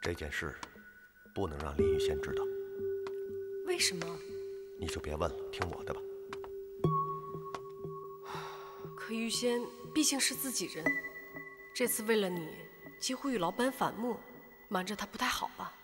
这件事不能让林玉仙知道。 为什么？ 你就别问了，听我的吧。 可玉仙毕竟是自己人，这次为了你几乎与老板反目，瞒着他不太好吧？